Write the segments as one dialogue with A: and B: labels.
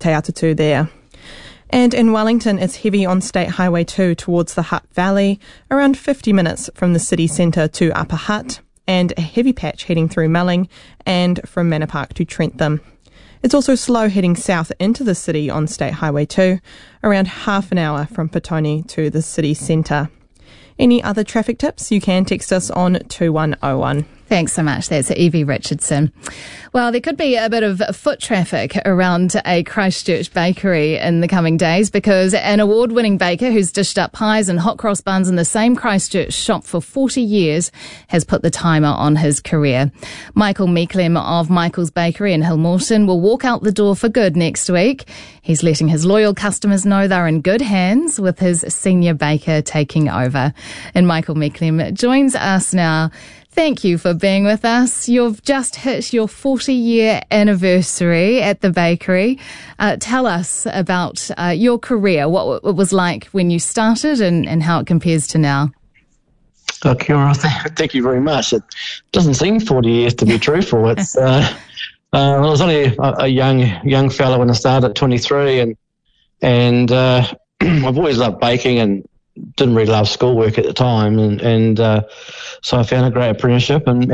A: Te Atatu there. And in Wellington, it's heavy on State Highway 2 towards the Hutt Valley, around 50 minutes from the city centre to Upper Hutt, and a heavy patch heading through Melling and from Manor Park to Trentham. It's also slow heading south into the city on State Highway 2, around half an hour from Petone to the city centre. Any other traffic tips? You can text us on 2101.
B: Thanks so much. That's Evie Richardson. Well, there could be a bit of foot traffic around a Christchurch bakery in the coming days because an award-winning baker who's dished up pies and hot cross buns in the same Christchurch shop for 40 years has put the timer on his career. Michael Meeklem of Michael's Bakery in Hillmorton will walk out the door for good next week. He's letting his loyal customers know they're in good hands with his senior baker taking over. And Michael Meeklem joins us now. Thank you for being with us. You've just hit your 40-year anniversary at the bakery. Tell us about your career, what it was like when you started and how it compares to now.
C: Kia ora, thank you very much. It doesn't seem 40 years to be truthful. It's I was only a young fellow when I started at 23, and I've always loved baking and didn't really love schoolwork at the time, and so I found a great apprenticeship and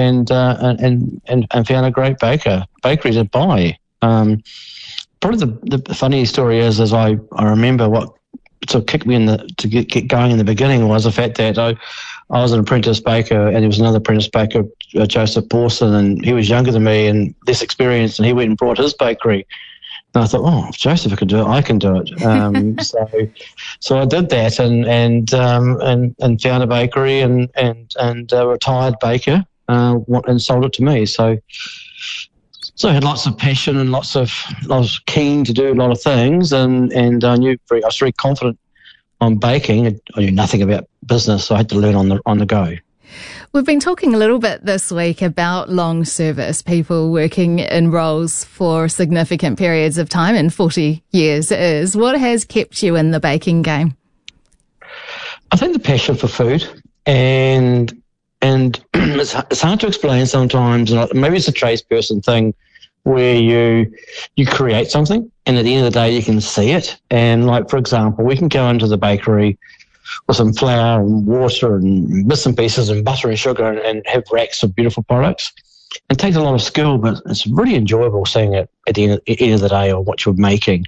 C: found a great bakery to buy. Probably the funny story is I remember what sort of kicked me to get going in the beginning was the fact that I was an apprentice baker, and there was another apprentice baker, Joseph Pawson, and he was younger than me and less experienced, and he went and brought his bakery. And I thought, if Joseph can do it, I can do it. So I did that and found a bakery and a retired baker and sold it to me. So I had lots of passion and I was keen to do a lot of things, and I was very confident on baking. I knew nothing about business, so I had to learn on the go.
B: We've been talking a little bit this week about long service, people working in roles for significant periods of time, and 40 years is. What has kept you in the baking game?
C: I think the passion for food, and it's hard to explain sometimes. Maybe it's a tradesperson thing where you create something, and at the end of the day you can see it. And like, for example, we can go into the bakery with some flour and water and bits and pieces and butter and sugar and have racks of beautiful products. It takes a lot of skill, but it's really enjoyable seeing it at the end of the day or what you're making.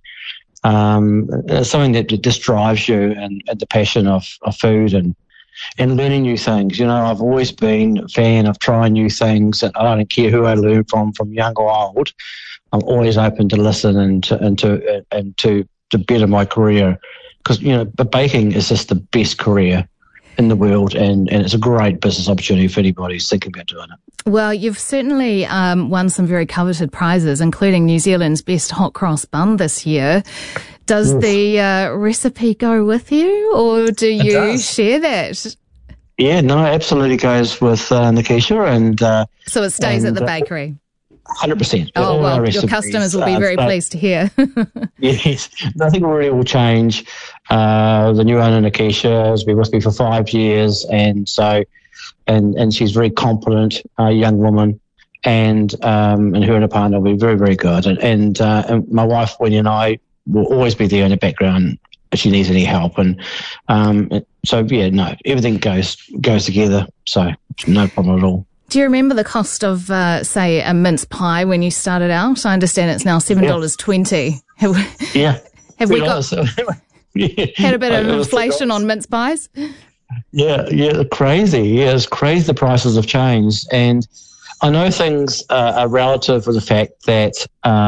C: It's something that just drives you, and the passion of food and learning new things. You know, I've always been a fan of trying new things, and I don't care who I learn from young or old. I'm always open to listen and to better my career. Because, but baking is just the best career in the world, and it's a great business opportunity for anybody who's thinking about doing it.
B: Well, you've certainly won some very coveted prizes, including New Zealand's Best Hot Cross Bun this year. Does the recipe go with you, or do you share that?
C: Yeah, no, absolutely goes with Nikisha. And
B: so it stays at the bakery?
C: 100%.
B: Oh, well, your customers will be very pleased to hear.
C: Yes, nothing really will change. The new owner, Nikisha, has been with me for 5 years, and she's very competent, young woman, and her and her partner will be very, very good. And my wife, Winnie, and I will always be there in the background if she needs any help. And so, yeah, no, everything goes together, so no problem at all.
B: Do you remember the cost of, say, a mince pie when you started out? I understand it's now $7.20.
C: Yeah.
B: Have we had a bit of inflation on mince pies?
C: Yeah, crazy. Yeah, it's crazy the prices have changed. And I know things are relative with the fact that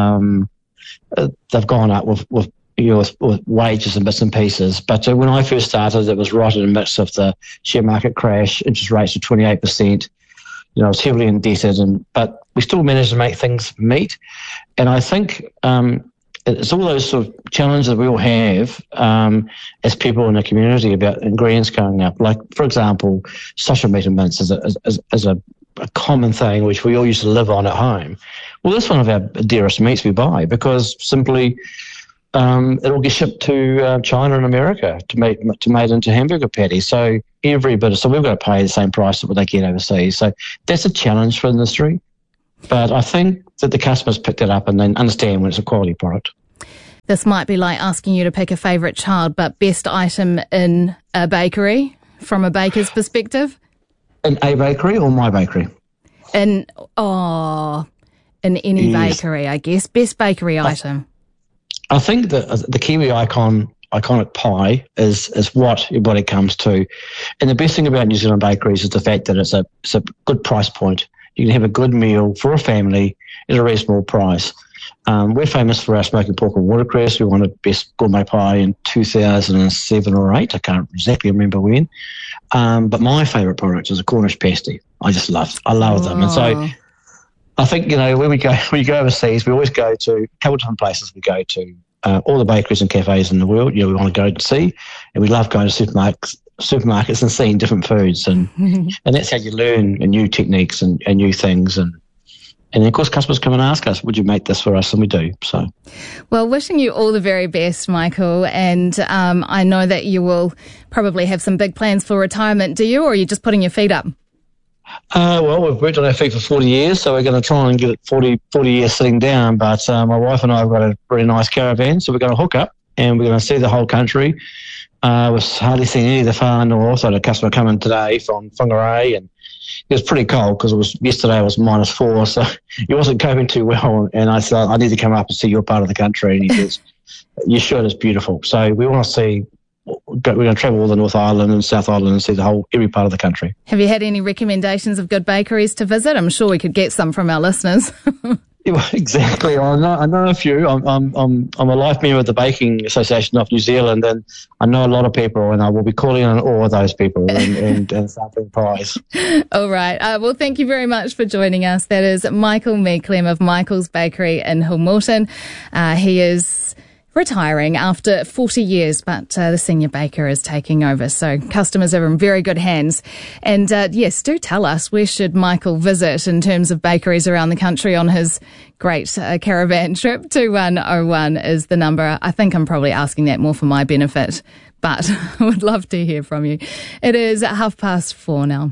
C: they've gone up with wages and bits and pieces. But when I first started, it was right in the midst of the share market crash. Interest rates were 28%. I was heavily indebted, but we still managed to make things meet. And I think it's all those sort of challenges that we all have as people in the community about ingredients going up. Like, for example, sausage meat and mince is a common thing which we all used to live on at home. Well, that's one of our dearest meats we buy because simply it'll get shipped to China and America to made into hamburger patties. So we've got to pay the same price that they get overseas. So that's a challenge for the industry. But I think that the customers picked it up and they understand when it's a quality product.
B: This might be like asking you to pick a favourite child, but best item in a bakery from a baker's perspective?
C: In a bakery or my bakery?
B: In any bakery, I guess. Best bakery item.
C: I think that the Kiwi iconic pie is what everybody comes to. And the best thing about New Zealand bakeries is the fact that it's a good price point. You can have a good meal for a family at a reasonable price. We're famous for our smoky pork and watercress. We won the best gourmet pie in 2007 or 8. I can't exactly remember when. But my favourite product is a Cornish pasty. I love them. And so I think, when we go overseas, we always go to a couple of different places. We go to all the bakeries and cafes in the world, we want to go to see. And we love going to supermarkets and seeing different foods. And and that's how you learn new techniques and new things. And of course, customers come and ask us, would you make this for us? And we do. So,
B: well, wishing you all the very best, Michael. And I know that you will probably have some big plans for retirement. Do you, or are you just putting your feet up?
C: Well, we've worked on our feet for 40 years, so we're going to try and get it 40 years sitting down. But my wife and I have got a really nice caravan, so we're going to hook up and we're going to see the whole country. We've hardly seen any of the far north. I had a customer coming today from Whangarei, and it was pretty cold because yesterday it was -4, so he wasn't coping too well. And I said, I need to come up and see your part of the country. And he says, you should, it's beautiful. So we want to see, we're going to travel all the North Island and South Island and see every part of the country.
B: Have you had any recommendations of good bakeries to visit? I'm sure we could get some from our listeners.
C: Yeah, exactly. I know a few. I'm a life member of the Baking Association of New Zealand, and I know a lot of people, and I will be calling on all of those people and sampling pies.
B: All right. Well, thank you very much for joining us. That is Michael Meeklem of Michael's Bakery in Hillmorton. He is retiring after 40 years, but the senior baker is taking over. So customers are in very good hands. And yes, do tell us, where should Michael visit in terms of bakeries around the country on his great caravan trip? 2101 is the number. I think I'm probably asking that more for my benefit, but I would love to hear from you. It is 4:30 now.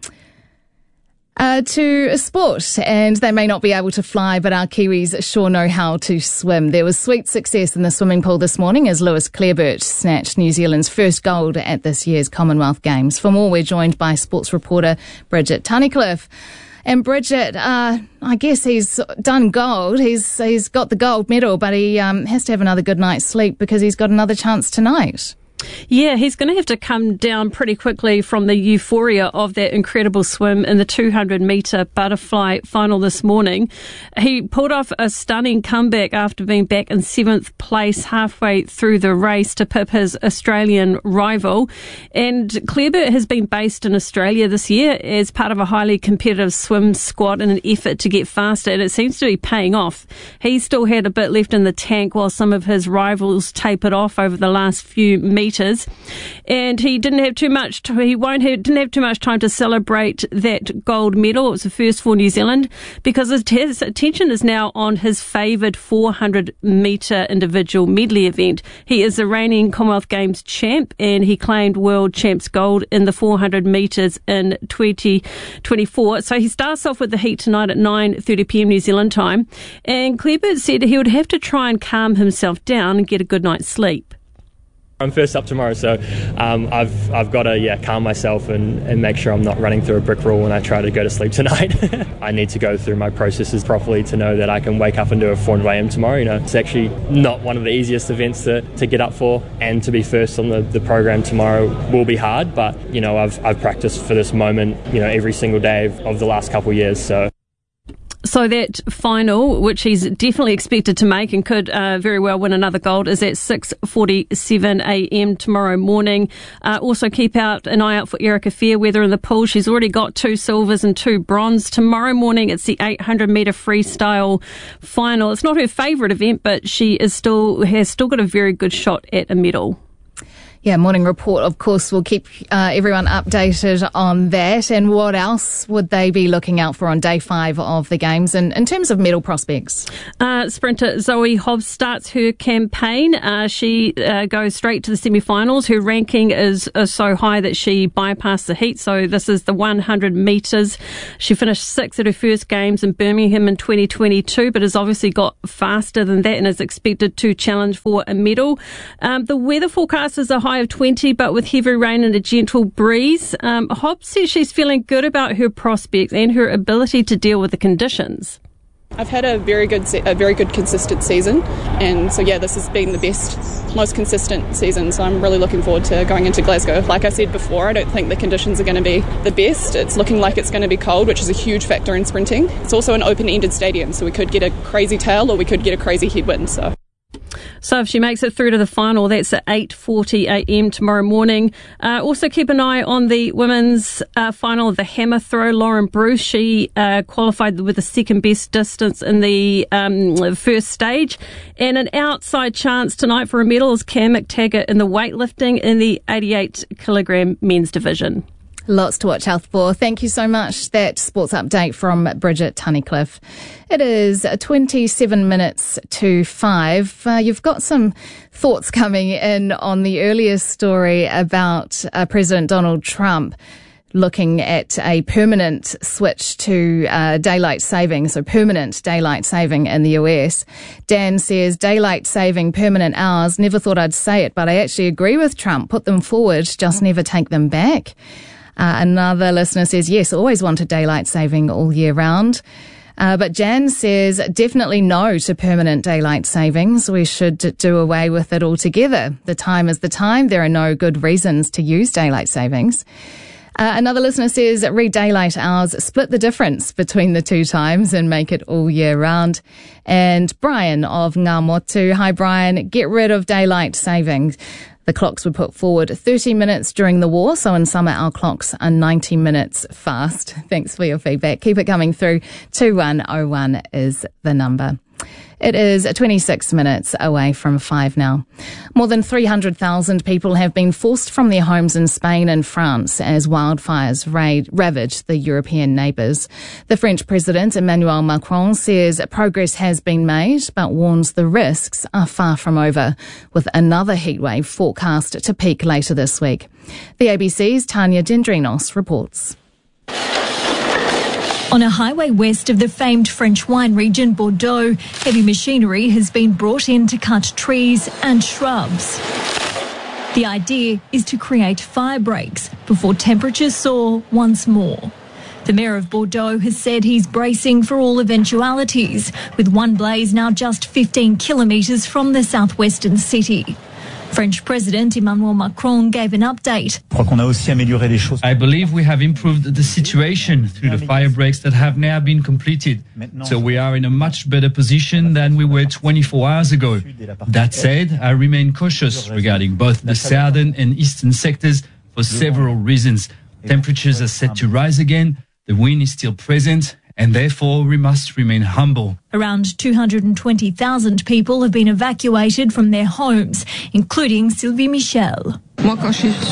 B: To sport, and they may not be able to fly, but our Kiwis sure know how to swim. There was sweet success in the swimming pool this morning as Lewis Clareburt snatched New Zealand's first gold at this year's Commonwealth Games. For more, we're joined by sports reporter Bridget Tunnicliffe. And Bridget, I guess he's done gold. He's got the gold medal, but he has to have another good night's sleep because he's got another chance tonight.
D: Yeah, he's going to have to come down pretty quickly from the euphoria of that incredible swim in the 200-metre butterfly final this morning. He pulled off a stunning comeback after being back in 7th place halfway through the race to pip his Australian rival. And Clareburt has been based in Australia this year as part of a highly competitive swim squad in an effort to get faster, and it seems to be paying off. He still had a bit left in the tank while some of his rivals tapered off over the last few metres. And he didn't have too much time to celebrate that gold medal. It was the first for New Zealand because his attention is now on his favoured 400-metre individual medley event. He is the reigning Commonwealth Games champ, and he claimed world champs gold in the 400 metres in 2024. So he starts off with the heat tonight at 9:30 p.m. New Zealand time. And Clareburt said he would have to try and calm himself down and get a good night's sleep.
E: I'm first up tomorrow, so I've got to calm myself and make sure I'm not running through a brick wall when I try to go to sleep tonight. I need to go through my processes properly to know that I can wake up and do a 400 a.m. tomorrow. It's actually not one of the easiest events to get up for, and to be first on the program tomorrow will be hard. But I've practiced for this moment every single day of the last couple of years.
D: So that final, which he's definitely expected to make and could very well win another gold, is at 6:47 a.m. tomorrow morning. Also keep an eye out for Erica Fairweather in the pool. She's already got 2 silvers and 2 bronze. Tomorrow morning it's the 800-metre freestyle final. It's not her favourite event, but she has still got a very good shot at a medal.
B: Yeah, Morning Report, of course, will keep everyone updated on that. And what else would they be looking out for on day 5 of the Games in terms of medal prospects?
D: Sprinter Zoe Hobbs starts her campaign. She goes straight to the semi-finals. Her ranking is so high that she bypassed the heat. So this is the 100 metres. She finished 6th at her first Games in Birmingham in 2022, but has obviously got faster than that and is expected to challenge for a medal. The weather forecast is a high of 20, but with heavy rain and a gentle breeze. Hobbs says she's feeling good about her prospects and her ability to deal with the conditions.
F: I've had a very good consistent season, and so this has been the best, most consistent season, so I'm really looking forward to going into Glasgow. Like I said before, I don't think the conditions are going to be the best. It's looking like it's going to be cold, which is a huge factor in sprinting. It's also an open-ended stadium, so we could get a crazy tail or we could get a crazy headwind.
D: So if she makes it through to the final, that's at 8:40am tomorrow morning. Also keep an eye on the women's final of the hammer throw. Lauren Bruce, she qualified with the second best distance in the first stage. And an outside chance tonight for a medal is Cam McTaggart in the weightlifting in the 88 kilogram men's division.
B: Lots to watch out for. Thank you so much. That sports update from Bridget Tunnicliffe. It is 27 minutes to 5. You've got some thoughts coming in on the earlier story about President Donald Trump looking at a permanent switch to daylight saving, so permanent daylight saving in the US. Dan says, daylight saving, permanent hours. Never thought I'd say it, but I actually agree with Trump. Put them forward, just never take them back. Another listener says, yes, always wanted daylight saving all year round. But Jan says, definitely no to permanent daylight savings. We should do away with it altogether. The time is the time. There are no good reasons to use daylight savings. Another listener says, read daylight hours, split the difference between the two times and make it all year round. And Brian of Ngā Motu, hi Brian, get rid of daylight savings. The clocks were put forward 30 minutes during the war, so in summer our clocks are 90 minutes fast. Thanks for your feedback. Keep it coming through. 2101 is the number. It is 26 minutes away from 5 now. More than 300,000 people have been forced from their homes in Spain and France as wildfires ravage the European neighbours. The French President Emmanuel Macron says progress has been made, but warns the risks are far from over, with another heatwave forecast to peak later this week. The ABC's Tanya Dendrinos reports.
G: On a highway west of the famed French wine region Bordeaux, heavy machinery has been brought in to cut trees and shrubs. The idea is to create fire breaks before temperatures soar once more. The Mayor of Bordeaux has said he's bracing for all eventualities, with one blaze now just 15 kilometres from the southwestern city. French President Emmanuel Macron gave an update.
H: I believe we have improved the situation through the fire breaks that have now been completed. So we are in a much better position than we were 24 hours ago. That said, I remain cautious regarding both the southern and eastern sectors for several reasons. Temperatures are set to rise again, the wind is still present, and therefore we must remain humble.
G: Around 220,000 people have been evacuated from their homes, including Sylvie Michel.
I: When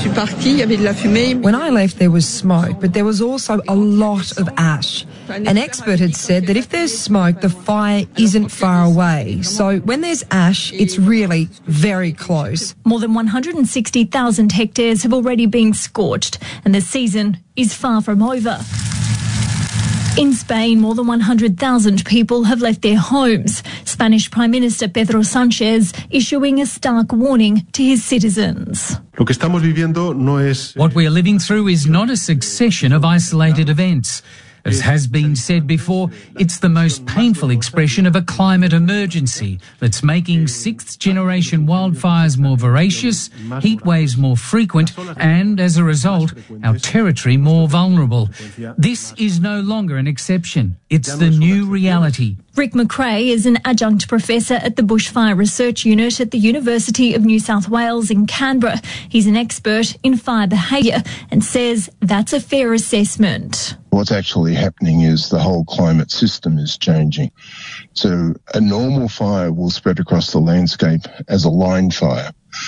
I: I left, there was smoke, but there was also a lot of ash. An expert had said that if there's smoke, the fire isn't far away. So when there's ash, it's really very close.
G: More than 160,000 hectares have already been scorched, and the season is far from over. In Spain, more than 100,000 people have left their homes. Spanish Prime Minister Pedro Sánchez issuing a stark warning to his citizens.
J: What we are living through is not a succession of isolated events. As has been said before, it's the most painful expression of a climate emergency that's making sixth-generation wildfires more voracious, heat waves more frequent, and, as a result, our territory more vulnerable. This is no longer an exception. It's the new reality.
G: Rick McRae is an adjunct professor at the Bushfire Research Unit at the University of New South Wales in Canberra. He's an expert in fire behaviour and says that's a fair assessment.
K: What's actually happening is the whole climate system is changing. So a normal fire will spread across the landscape as a line fire.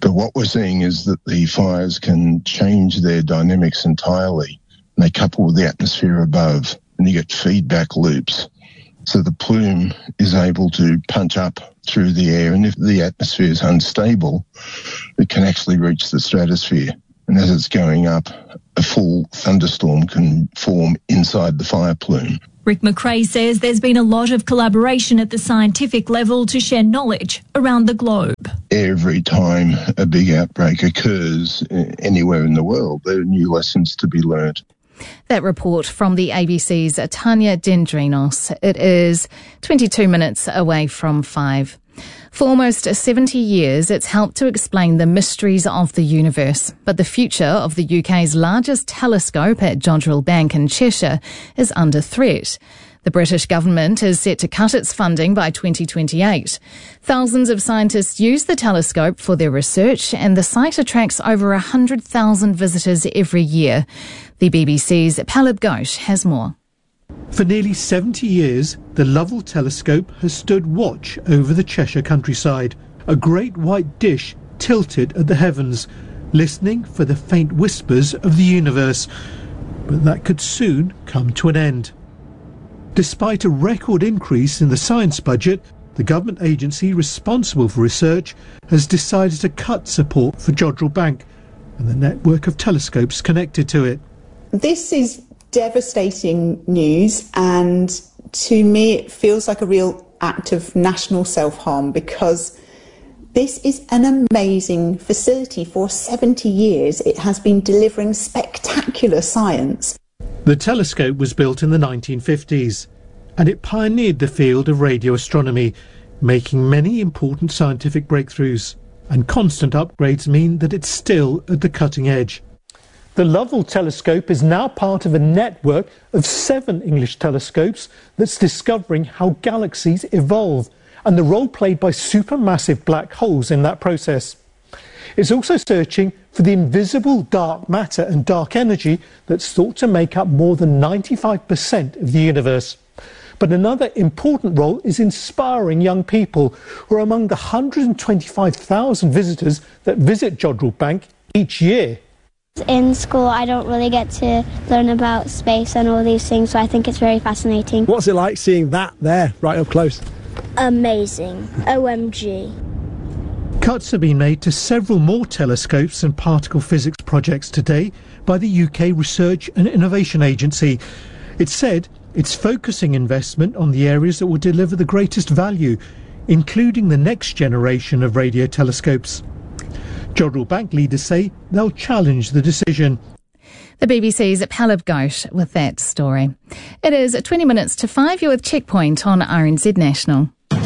K: But what we're seeing is that the fires can change their dynamics entirely. And they couple with the atmosphere above, and you get feedback loops. So the plume is able to punch up through the air, and if the atmosphere is unstable, it can actually reach the stratosphere. And as it's going up, a full thunderstorm can form inside the fire plume.
G: Rick McRae says there's been a lot of collaboration at the scientific level to share knowledge around the globe.
K: Every time a big outbreak occurs anywhere in the world, there are new lessons to be learnt.
B: That report from the ABC's Tanya Dendrinos. It is 22 minutes away from 5. For almost 70 years, it's helped to explain the mysteries of the universe. But the future of the UK's largest telescope at Jodrell Bank in Cheshire is under threat. The British government is set to cut its funding by 2028. Thousands of scientists use the telescope for their research, and the site attracts over 100,000 visitors every year. The BBC's Palab Ghosh has more.
L: For nearly 70 years, the Lovell telescope has stood watch over the Cheshire countryside, a great white dish tilted at the heavens, listening for the faint whispers of the universe. But that could soon come to an end. Despite a record increase in the science budget, the government agency responsible for research has decided to cut support for Jodrell Bank and the network of telescopes connected to it.
M: This is devastating news, and to me it feels like a real act of national self-harm, because this is an amazing facility. For 70 years it has been delivering spectacular science.
L: The telescope was built in the 1950s, and it pioneered the field of radio astronomy, making many important scientific breakthroughs, and constant upgrades mean that it's still at the cutting edge. The Lovell telescope is now part of a network of 7 English telescopes that's discovering how galaxies evolve and the role played by supermassive black holes in that process. It's also searching for the invisible dark matter and dark energy that's thought to make up more than 95% of the universe. But another important role is inspiring young people, who are among the 125,000 visitors that visit Jodrell Bank each year.
N: In school, I don't really get to learn about space and all these things, so I think it's very fascinating.
O: What's it like seeing that there, right up close?
N: Amazing. OMG.
L: Cuts have been made to several more telescopes and particle physics projects today by the UK Research and Innovation Agency. It said it's focusing investment on the areas that will deliver the greatest value, including the next generation of radio telescopes. Jodrell Bank leaders say they'll challenge the decision.
B: The BBC's Palab Ghosh with that story. It is 20 minutes to 5. You're with Checkpoint on RNZ National.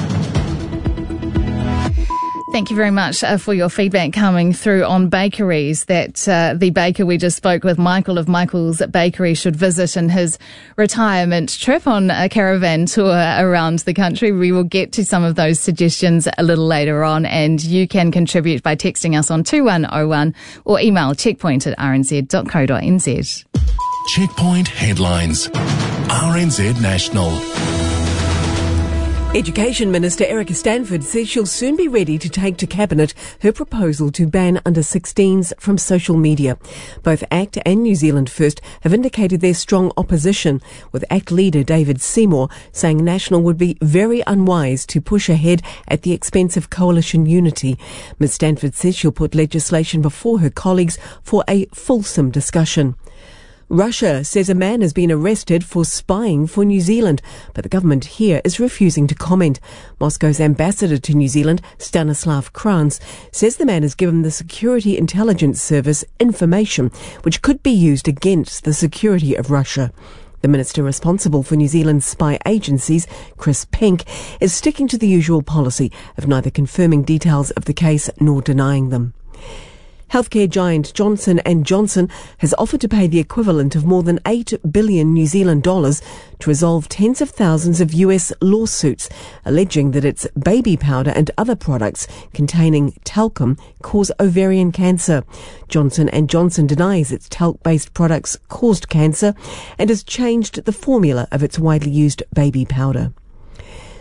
B: Thank you very much for your feedback coming through on bakeries that the baker we just spoke with, Michael of Michael's Bakery, should visit in his retirement trip on a caravan tour around the country. We will get to some of those suggestions a little later on, and you can contribute by texting us on 2101 or email checkpoint@rnz.co.nz.
P: Checkpoint headlines. RNZ National.
Q: Education Minister Erica Stanford says she'll soon be ready to take to Cabinet her proposal to ban under-16s from social media. Both ACT and New Zealand First have indicated their strong opposition, with ACT leader David Seymour saying National would be very unwise to push ahead at the expense of coalition unity. Ms Stanford says she'll put legislation before her colleagues for a fulsome discussion. Russia says a man has been arrested for spying for New Zealand, but the government here is refusing to comment. Moscow's ambassador to New Zealand, Stanislav Kranz, says the man has given the Security Intelligence Service information which could be used against the security of Russia. The minister responsible for New Zealand's spy agencies, Chris Penk, is sticking to the usual policy of neither confirming details of the case nor denying them. Healthcare giant Johnson & Johnson has offered to pay the equivalent of more than $8 billion New Zealand dollars to resolve tens of thousands of US lawsuits alleging that its baby powder and other products containing talcum cause ovarian cancer. Johnson & Johnson denies its talc-based products caused cancer and has changed the formula of its widely used baby powder.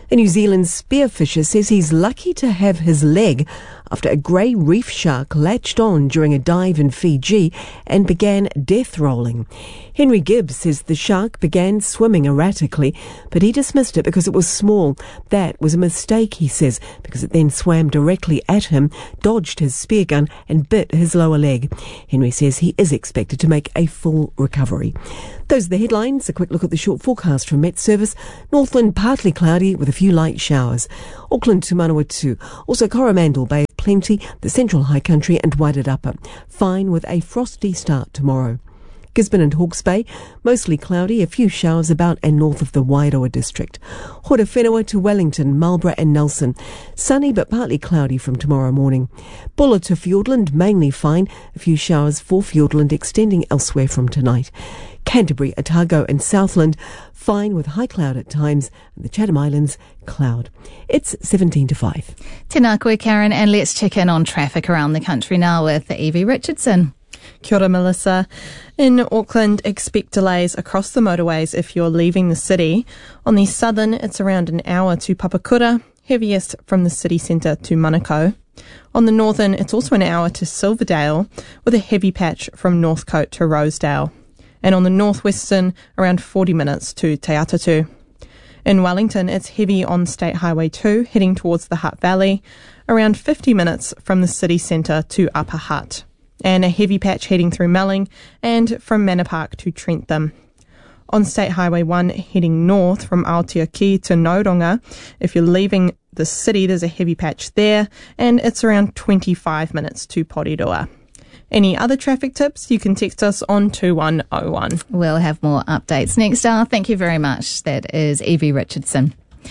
Q: A New Zealand spearfisher says he's lucky to have his leg after a grey reef shark latched on during a dive in Fiji and began death rolling. Henry Gibbs says the shark began swimming erratically, but he dismissed it because it was small. That was a mistake, he says, because it then swam directly at him, dodged his spear gun and bit his lower leg. Henry says he is expected to make a full recovery. Those are the headlines. A quick look at the short forecast from Met Service. Northland partly cloudy with a few light showers. Auckland to Manawatu. Also Coromandel Bay plenty, the Central High Country and Wairarapa. Fine with a frosty start tomorrow. Gisborne and Hawke's Bay, mostly cloudy, a few showers about and north of the Wairoa district. Horowhenua to Wellington, Marlborough and Nelson. Sunny but partly cloudy from tomorrow morning. Bulla to Fiordland, mainly fine, a few showers for Fiordland extending elsewhere from tonight. Canterbury, Otago and Southland, fine with high cloud at times, and the Chatham Islands, cloud. It's 17 to 5.
B: Tēnā koe, Karen, and let's check in on traffic around the country now with Evie Richardson.
A: Kia ora, Melissa. In Auckland, expect delays across the motorways if you're leaving the city. On the southern, it's around an hour to Papakura, heaviest from the city centre to Manukau. On the northern, it's also an hour to Silverdale, with a heavy patch from Northcote to Rosedale. And on the northwestern, around 40 minutes to Te Atatu. In Wellington, it's heavy on State Highway 2, heading towards the Hutt Valley, around 50 minutes from the city centre to Upper Hutt. And a heavy patch heading through Melling and from Manor Park to Trentham. On State Highway 1, heading north from Aotearoa to Noronga, if you're leaving the city, there's a heavy patch there, and it's around 25 minutes to Porirua. Any other traffic tips, you can text us on 2101.
B: We'll have more updates next hour. Thank you very much. That is Evie Richardson.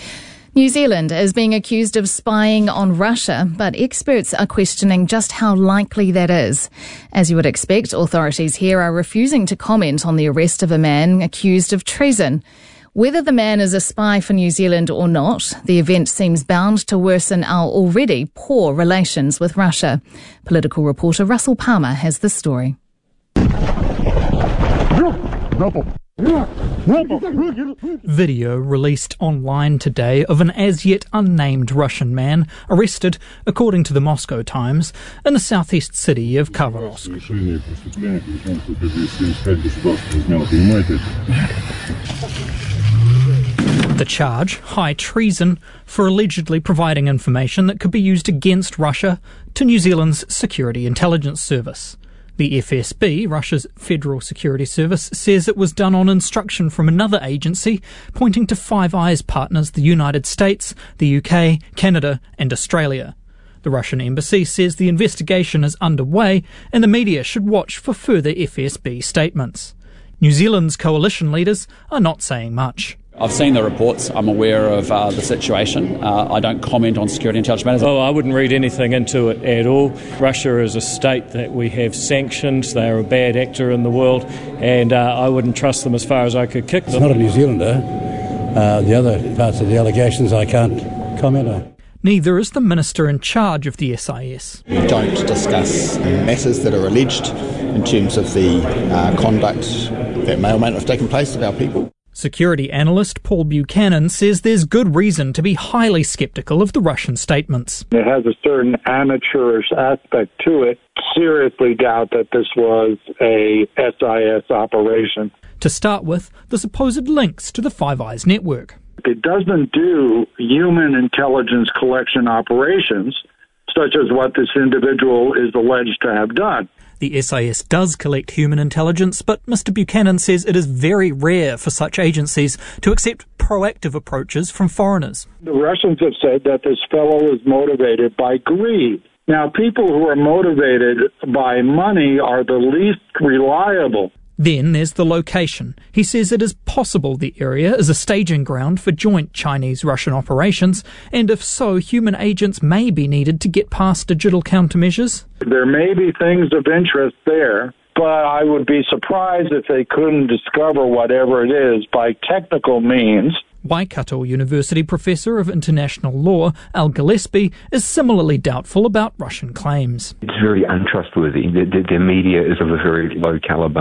B: New Zealand is being accused of spying on Russia, but experts are questioning just how likely that is. As you would expect, authorities here are refusing to comment on the arrest of a man accused of treason. Whether the man is a spy for New Zealand or not, the event seems bound to worsen our already poor relations with Russia. Political reporter Russell Palmer has the story.
R: Video released online today of an as-yet unnamed Russian man arrested, according to the Moscow Times, in the southeast city of Khabarovsk. The charge, high treason, for allegedly providing information that could be used against Russia to New Zealand's Security Intelligence Service. The FSB, Russia's Federal Security Service, says it was done on instruction from another agency, pointing to Five Eyes partners the United States, the UK, Canada and Australia. The Russian embassy says the investigation is underway and the media should watch for further FSB statements. New Zealand's coalition leaders are not saying much.
S: I've seen the reports. I'm aware of the situation. I don't comment on security intelligence matters.
T: Oh, I wouldn't read anything into it at all. Russia is a state that we have sanctioned. They are a bad actor in the world, and I wouldn't trust them as far as I could kick them.
U: It's not a New Zealander. The other parts of the allegations I can't comment on.
R: Neither is the minister in charge of the SIS.
V: We don't discuss matters that are alleged in terms of the conduct that may or may not have taken place of our people.
R: Security analyst Paul Buchanan says there's good reason to be highly sceptical of the Russian statements.
W: It has a certain amateurish aspect to it. Seriously doubt that this was a SIS operation.
R: To start with, the supposed links to the Five Eyes network.
W: It doesn't do human intelligence collection operations, such as what this individual is alleged to have done.
R: The SIS does collect human intelligence, but Mr. Buchanan says it is very rare for such agencies to accept proactive approaches from foreigners.
W: The Russians have said that this fellow is motivated by greed. Now, people who are motivated by money are the least reliable.
R: Then there's the location. He says it is possible the area is a staging ground for joint Chinese-Russian operations, and if so, human agents may be needed to get past digital countermeasures.
W: There may be things of interest there, but I would be surprised if they couldn't discover whatever it is by technical means.
R: Waikato University Professor of International Law, Al Gillespie, is similarly doubtful about Russian claims.
X: It's very untrustworthy. The media is of a very low calibre.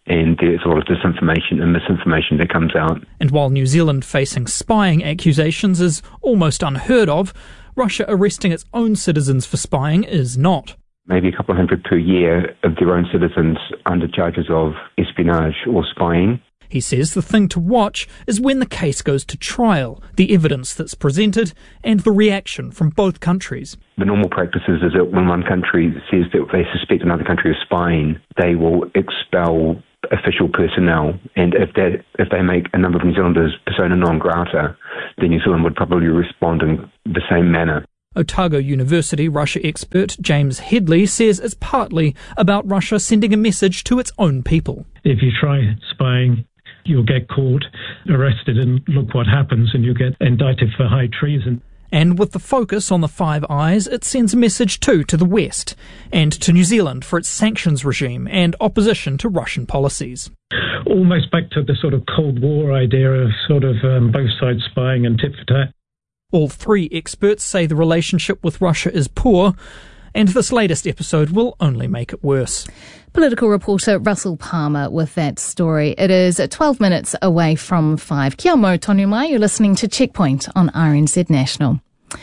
C: and there's a lot of disinformation and misinformation that comes out.
R: And while New Zealand facing spying accusations is almost unheard of, Russia arresting its own citizens for spying is not.
C: Maybe a couple of hundred per year of their own citizens under charges of espionage or spying.
R: He says the thing to watch is when the case goes to trial, the evidence that's presented, and the reaction from both countries.
C: The normal practice is that when one country says that they suspect another country of spying, they will expel official personnel, and if they make a number of New Zealanders persona non grata, then New Zealand would probably respond in the same manner.
R: Otago University Russia expert James Headley says it's partly about Russia sending a message to its own people.
E: If you try spying, you'll get caught, arrested, and look what happens, and you'll get indicted for high treason.
R: And with the focus on the Five Eyes, it sends a message too to the West and to New Zealand for its sanctions regime and opposition to Russian policies.
E: Almost back to the sort of Cold War idea of sort of both sides spying and tit for tat.
R: All three experts say the relationship with Russia is poor, and this latest episode will only make it worse.
B: Political reporter Russell Palmer with that story. It is 12 minutes away from 5. Kia mau tonu mai, you're listening to Checkpoint on RNZ National.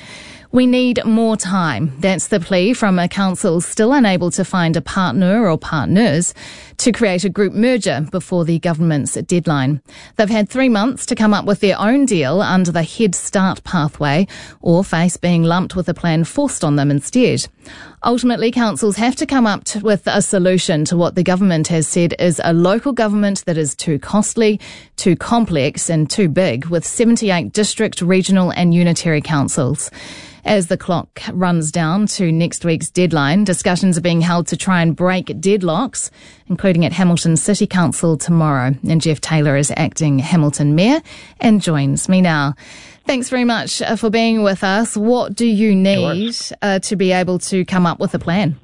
B: We need more time. That's the plea from a council still unable to find a partner or partners to create a group merger before the government's deadline. They've had 3 months to come up with their own deal under the Head Start pathway or face being lumped with a plan forced on them instead. Ultimately, councils have to come up with a solution to what the government has said is a local government that is too costly, too complex and too big, with 78 district, regional and unitary councils. As the clock runs down to next week's deadline, discussions are being held to try and break deadlocks, including at Hamilton City Council tomorrow. And Jeff Taylor is acting Hamilton Mayor and joins me now. Thanks very much for being with us. What do you need to be able to come up with a plan?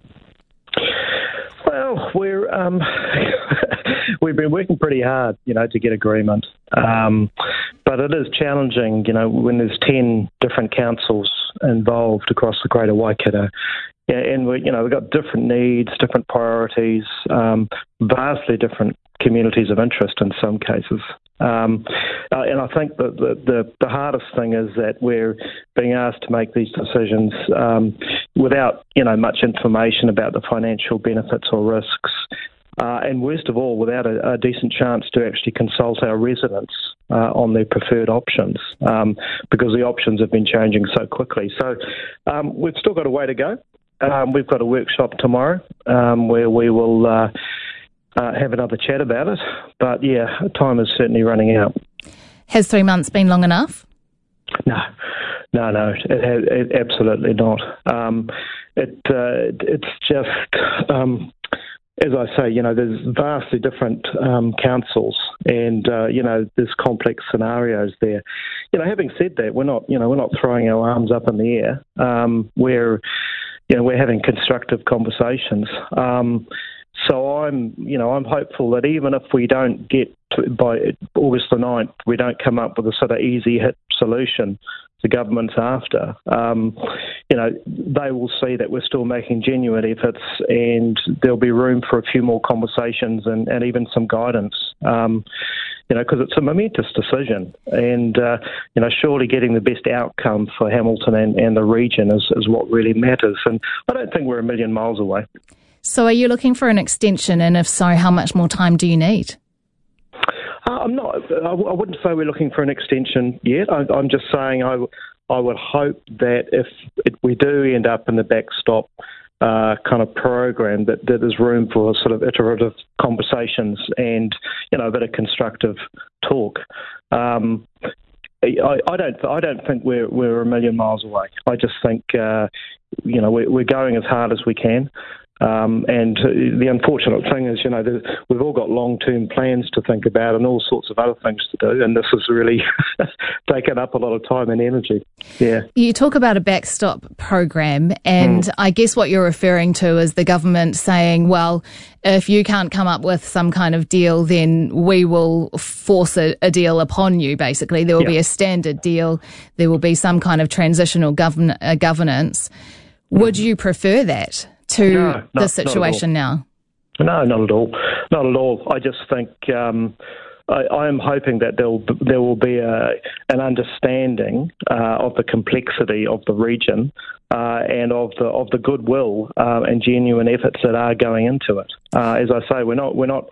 F: Well, we've been working pretty hard, to get agreement. But it is challenging, when there's 10 different councils involved across the Greater Waikato. Yeah, and we've got different needs, different priorities, vastly different communities of interest in some cases. And I think that the hardest thing is that we're being asked to make these decisions without, much information about the financial benefits or risks. And worst of all, without a decent chance to actually consult our residents on their preferred options, because the options have been changing so quickly. So we've still got a way to go. We've got a workshop tomorrow where we will have another chat about it. But yeah, time is certainly running out.
B: Has 3 months been long enough?
F: No, it absolutely not. It's just... as I say, there's vastly different councils, and there's complex scenarios there. Having said that, we're not throwing our arms up in the air. We're having constructive conversations. So I'm hopeful that even if we don't get by August the 9th, we don't come up with a sort of easy hit solution the government's after, they will see that we're still making genuine efforts, and there'll be room for a few more conversations and even some guidance, because it's a momentous decision. And, surely getting the best outcome for Hamilton and the region is what really matters. And I don't think we're a million miles away.
B: So are you looking for an extension? And if so, how much more time do you need?
F: I'm not. I wouldn't say we're looking for an extension yet. I'm just saying I would hope that if we do end up in the backstop kind of program, that there's room for sort of iterative conversations and a bit of constructive talk. I don't think we're a million miles away. I just think we're going as hard as we can. And the unfortunate thing is, we've all got long-term plans to think about and all sorts of other things to do, and this has really taken up a lot of time and energy. Yeah.
B: You talk about a backstop program, and I guess what you're referring to is the government saying, well, if you can't come up with some kind of deal, then we will force a deal upon you, basically. There will be a standard deal. There will be some kind of transitional governance. Would you prefer that to the situation now?
F: No, not at all. Not at all. I just think I am hoping that there will be an understanding of the complexity of the region and of the goodwill and genuine efforts that are going into it. As I say, we're not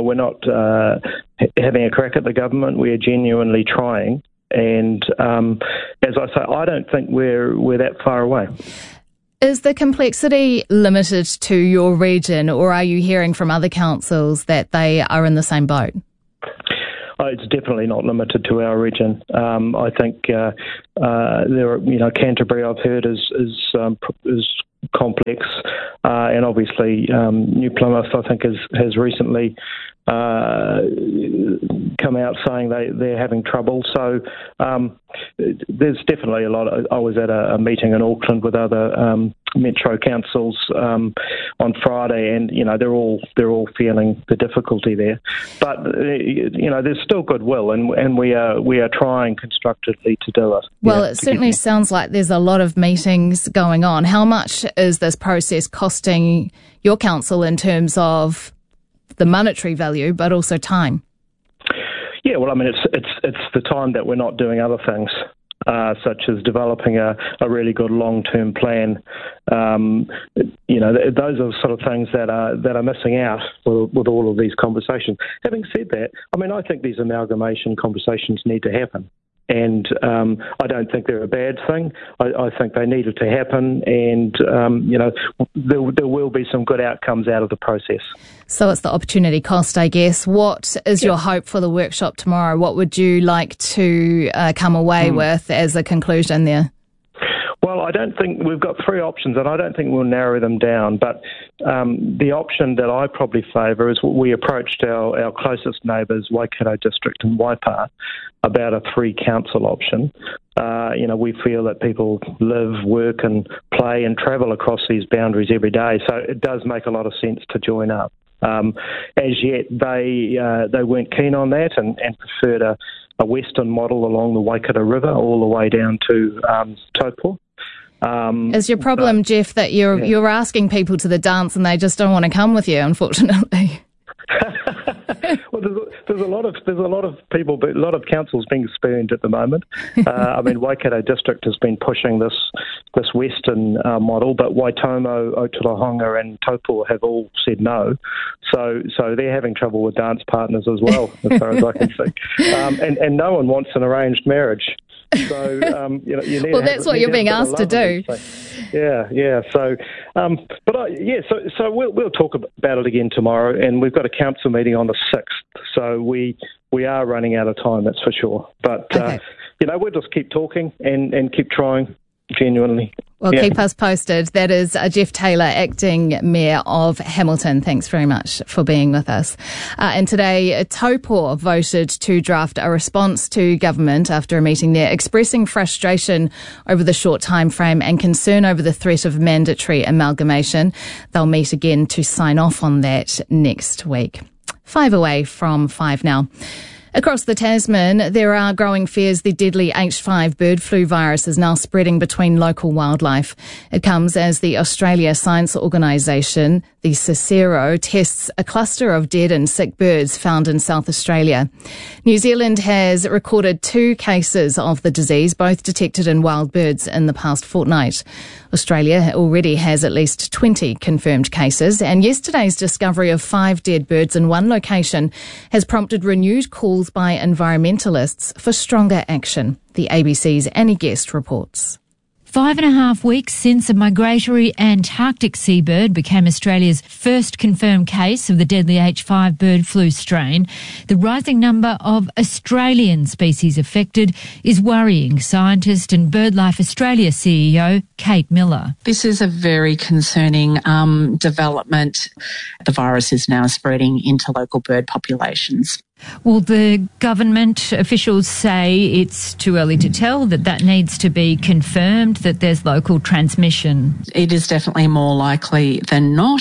F: having a crack at the government. We are genuinely trying, and as I say, I don't think we're that far away.
B: Is the complexity limited to your region, or are you hearing from other councils that they are in the same boat?
F: It's definitely not limited to our region. I think there are, Canterbury, I've heard, is complex, and obviously New Plymouth, I think, has recently come out saying they're having trouble. So there's definitely a lot. I was at a meeting in Auckland with other metro councils on Friday, and they're all feeling the difficulty there. But there's still goodwill, and we are trying constructively to do it.
B: Well, it certainly sounds like there's a lot of meetings going on. How much is this process costing your council in terms of the monetary value, but also time?
F: Yeah, well, I mean, it's the time that we're not doing other things, such as developing a really good long-term plan. Those are sort of things that are missing out with all of these conversations. Having said that, I mean, I think these amalgamation conversations need to happen. And I don't think they're a bad thing. I think they needed to happen, and there will be some good outcomes out of the process.
B: So it's the opportunity cost, I guess. What is your hope for the workshop tomorrow? What would you like to come away with as a conclusion there?
F: Well, I don't think we've got three options, and I don't think we'll narrow them down. But the option that I probably favour is we approached our closest neighbours, Waikato District and Waipa, about a three-council option. We feel that people live, work and play and travel across these boundaries every day, so it does make a lot of sense to join up. As yet, they weren't keen on that and preferred a western model along the Waikato River all the way down to Taupo.
B: Is your problem, Jeff, that you're asking people to the dance and they just don't want to come with you, unfortunately?
F: Well, there's a lot of people, but a lot of councils being spurned at the moment. I mean, Waikato District has been pushing this western model, but Waitomo, Otorohanga and Taupo have all said no. So they're having trouble with dance partners as well, as far as I can see. And no one wants an arranged marriage. So you need.
B: Well, that's what you're being asked to do.
F: Yeah. So, so we'll talk about it again tomorrow, and we've got a council meeting on the 6th. So we are running out of time, that's for sure. But
B: okay.
F: We'll just keep talking and keep trying. Genuinely.
B: Well, keep us posted. That is Jeff Taylor, Acting Mayor of Hamilton. Thanks very much for being with us. And today, Taupo voted to draft a response to government after a meeting there, expressing frustration over the short time frame and concern over the threat of mandatory amalgamation. They'll meet again to sign off on that next week. 5 away from 5 now. Across the Tasman, there are growing fears the deadly H5 bird flu virus is now spreading between local wildlife. It comes as the Australia Science Organisation, the Cicero, tests a cluster of dead and sick birds found in South Australia. New Zealand has recorded 2 cases of the disease, both detected in wild birds in the past fortnight. Australia already has at least 20 confirmed cases, and yesterday's discovery of 5 dead birds in one location has prompted renewed calls by environmentalists for stronger action. The ABC's Annie Guest reports.
D: 5.5 weeks since a migratory Antarctic seabird became Australia's first confirmed case of the deadly H5 bird flu strain, the rising number of Australian species affected is worrying scientist and BirdLife Australia CEO Kate Miller.
H: This is a very concerning development. The virus is now spreading into local bird populations.
D: Well, the government officials say it's too early to tell, that needs to be confirmed, that there's local transmission.
H: It is definitely more likely than not.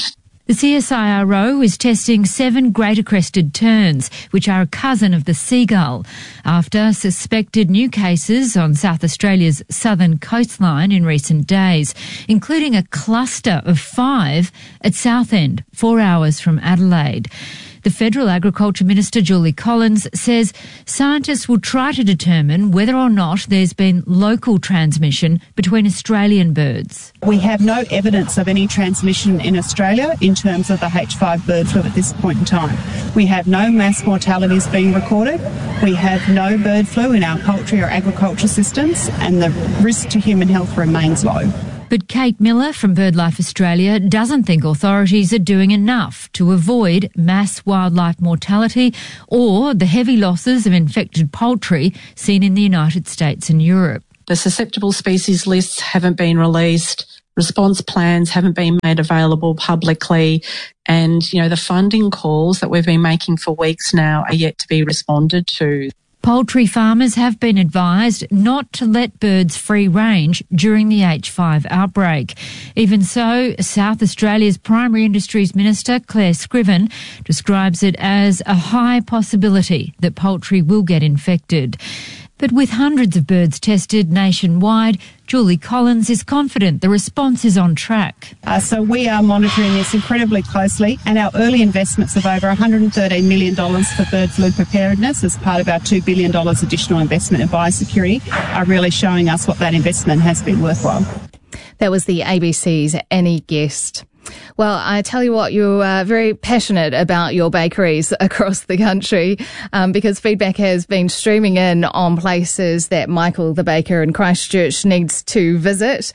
D: The CSIRO is testing 7 greater crested terns, which are a cousin of the seagull, after suspected new cases on South Australia's southern coastline in recent days, including a cluster of 5 at Southend, 4 hours from Adelaide. The Federal Agriculture Minister, Julie Collins, says scientists will try to determine whether or not there's been local transmission between Australian birds.
G: We have no evidence of any transmission in Australia in terms of the H5 bird flu at this point in time. We have no mass mortalities being recorded. We have no bird flu in our poultry or agriculture systems, and the risk to human health remains low.
D: But Kate Miller from BirdLife Australia doesn't think authorities are doing enough to avoid mass wildlife mortality or the heavy losses of infected poultry seen in the United States and Europe.
H: The susceptible species lists haven't been released. Response plans haven't been made available publicly. And, the funding calls that we've been making for weeks now are yet to be responded to.
D: Poultry farmers have been advised not to let birds free range during the H5 outbreak. Even so, South Australia's Primary Industries Minister, Claire Scriven, describes it as a high possibility that poultry will get infected. But with hundreds of birds tested nationwide, Julie Collins is confident the response is on track.
G: So we are monitoring this incredibly closely, and our early investments of over $113 million for bird flu preparedness as part of our $2 billion additional investment in biosecurity are really showing us what that investment has been worthwhile.
B: That was the ABC's Annie Guest. Well, I tell you what, you're very passionate about your bakeries across the country because feedback has been streaming in on places that Michael the baker in Christchurch needs to visit.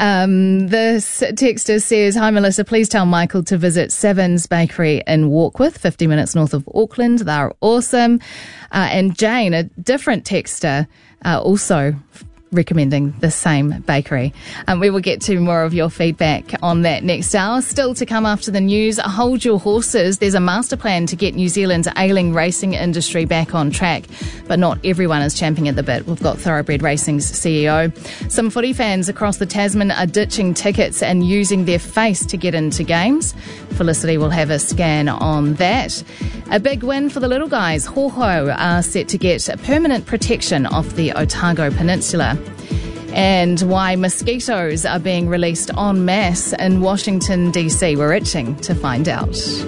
B: This texter says, "Hi Melissa, please tell Michael to visit Sevens Bakery in Warkworth, 50 minutes north of Auckland. They're awesome." And Jane, a different texter, also recommending the same bakery. We will get to more of your feedback on that next hour. Still to come after the news, hold your horses. There's a master plan to get New Zealand's ailing racing industry back on track, but not everyone is champing at the bit. We've got Thoroughbred Racing's CEO. Some footy fans across the Tasman are ditching tickets and using their face to get into games. Felicity will have a scan on that. A big win for the little guys. Hoho are set to get permanent protection off the Otago Peninsula. And why mosquitoes are being released en masse in Washington, D.C. We're itching to find out.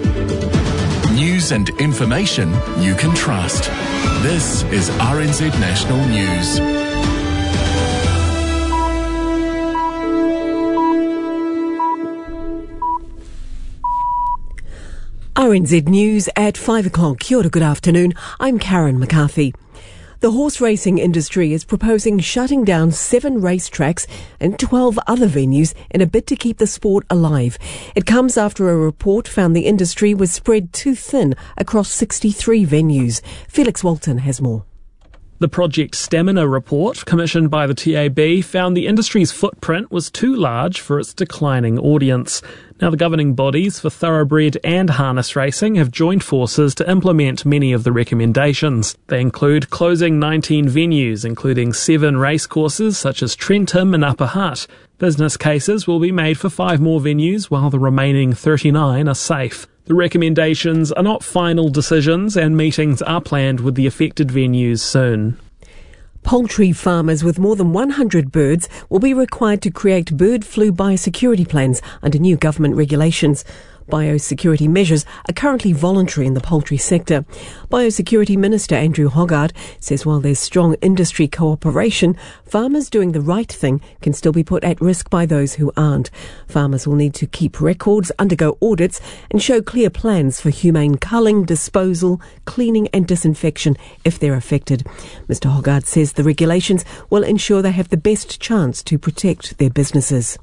P: News and information you can trust. This is RNZ National News.
Q: RNZ News at 5 o'clock. Kia ora, good afternoon. I'm Karen McCarthy. The horse racing industry is proposing shutting down 7 racetracks and 12 other venues in a bid to keep the sport alive. It comes after a report found the industry was spread too thin across 63 venues. Felix Walton has more.
I: The Project Stamina report, commissioned by the TAB, found the industry's footprint was too large for its declining audience. Now, the governing bodies for thoroughbred and harness racing have joined forces to implement many of the recommendations. They include closing 19 venues, including 7 racecourses such as Trentham and Upper Hutt. Business cases will be made for 5 more venues, while the remaining 39 are safe. The recommendations are not final decisions, and meetings are planned with the affected venues soon.
Q: Poultry farmers with more than 100 birds will be required to create bird flu biosecurity plans under new government regulations. Biosecurity measures are currently voluntary in the poultry sector. Biosecurity Minister Andrew Hoggard says while there's strong industry cooperation, farmers doing the right thing can still be put at risk by those who aren't. Farmers will need to keep records, undergo audits and show clear plans for humane culling, disposal, cleaning and disinfection if they're affected. Mr Hoggard says the regulations will ensure they have the best chance to protect their businesses.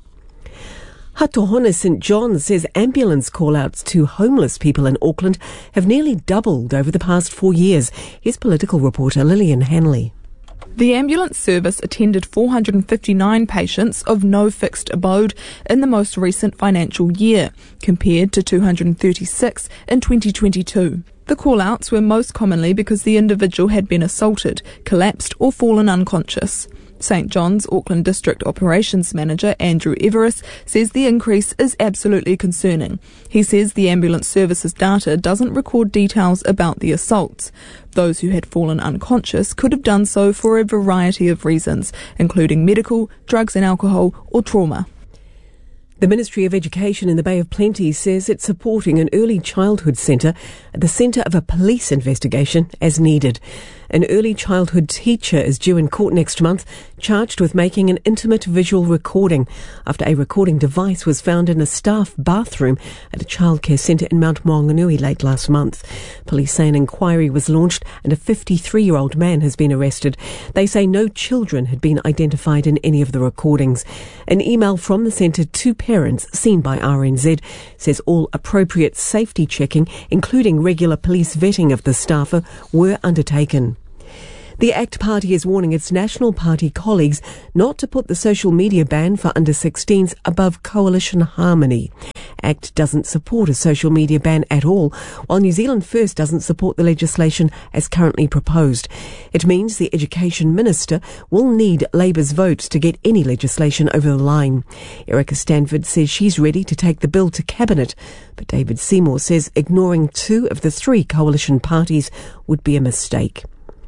Q: Hatohona St John says ambulance call-outs to homeless people in Auckland have nearly doubled over the past 4 years. Here's political reporter Lillian Hanley.
J: The ambulance service attended 459 patients of no fixed abode in the most recent financial year, compared to 236 in 2022. The call-outs were most commonly because the individual had been assaulted, collapsed or fallen unconscious. St John's Auckland District Operations Manager Andrew Everest says the increase is absolutely concerning. He says the ambulance services data doesn't record details about the assaults. Those who had fallen unconscious could have done so for a variety of reasons, including medical, drugs and alcohol, or trauma.
Q: The Ministry of Education in the Bay of Plenty says it's supporting an early childhood centre at the centre of a police investigation as needed. An early childhood teacher is due in court next month, charged with making an intimate visual recording after a recording device was found in a staff bathroom at a childcare centre in Mount Maunganui late last month. Police say an inquiry was launched and a 53-year-old man has been arrested. They say no children had been identified in any of the recordings. An email from the centre to parents seen by RNZ says all appropriate safety checking, including regular police vetting of the staffer, were undertaken. The ACT Party is warning its National Party colleagues not to put the social media ban for under-16s above coalition harmony. ACT doesn't support a social media ban at all, while New Zealand First doesn't support the legislation as currently proposed. It means the Education Minister will need Labour's votes to get any legislation over the line. Erica Stanford says she's ready to take the bill to Cabinet, but David Seymour says ignoring 2 of the 3 coalition parties would be a mistake.